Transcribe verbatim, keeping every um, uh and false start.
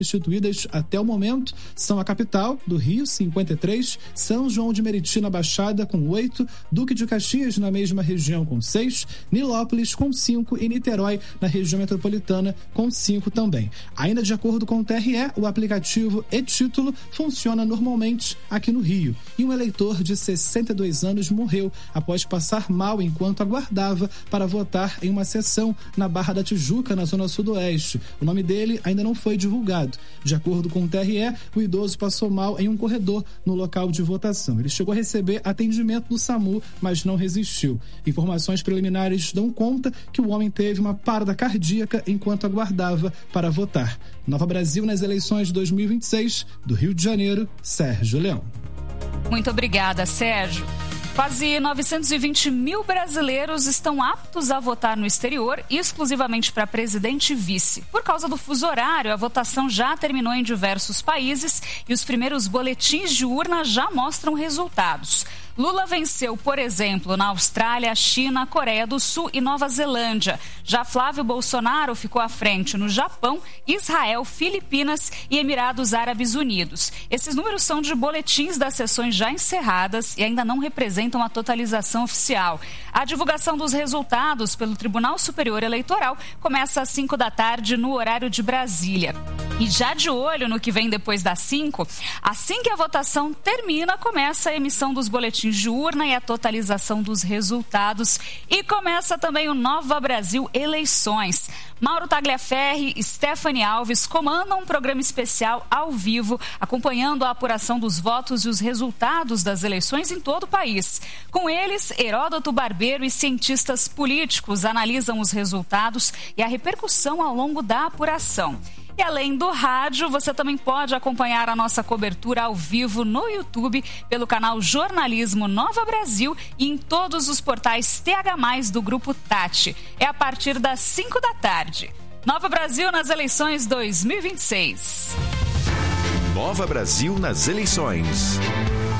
instituídas até o momento são a capital, do Rio, cinquenta e três, São João de Meriti, na Baixada, com oito, Duque de Caxias, na mesma região, com seis, Nilópolis, com cinco e Niterói, na região metropolitana, com cinco também. Ainda de acordo com o T R E, o aplicativo e-Título funciona normalmente aqui no Rio. E um eleitor de sessenta e dois anos morreu após passar mal enquanto aguardava para votar em uma sessão na Barra da Tijuca, na zona sudoeste. O nome dele ainda não foi divulgado. De acordo com o T R E, o idoso passou mal em um corredor no local de votação. Ele chegou a receber atendimento do SAMU, mas não resistiu. Informações preliminares dão conta que o homem teve uma parada cardíaca enquanto aguardava para votar. Nova Brasil nas eleições de dois mil e vinte e seis, do Rio de Janeiro, Sérgio Leão. Muito obrigada, Sérgio. Quase novecentos e vinte mil brasileiros estão aptos a votar no exterior, exclusivamente para presidente e vice. Por causa do fuso horário, a votação já terminou em diversos países e os primeiros boletins de urna já mostram resultados. Lula venceu, por exemplo, na Austrália, China, Coreia do Sul e Nova Zelândia. Já Flávio Bolsonaro ficou à frente no Japão, Israel, Filipinas e Emirados Árabes Unidos. Esses números são de boletins das sessões já encerradas e ainda não representam a totalização oficial. A divulgação dos resultados pelo Tribunal Superior Eleitoral começa às cinco da tarde no horário de Brasília. E já de olho no que vem depois das cinco, assim que a votação termina, começa a emissão dos boletins de urna e a totalização dos resultados. E começa também o Nova Brasil Eleições. Mauro Tagliaferri e Stephanie Alves comandam um programa especial ao vivo, acompanhando a apuração dos votos e os resultados das eleições em todo o país. Com eles, Heródoto Barbeiro e cientistas políticos analisam os resultados e a repercussão ao longo da apuração. E além do rádio, você também pode acompanhar a nossa cobertura ao vivo no YouTube, pelo canal Jornalismo Nova Brasil e em todos os portais T H mais, do Grupo Tati. É a partir das cinco da tarde. Nova Brasil nas eleições dois mil e vinte e seis. Nova Brasil nas eleições.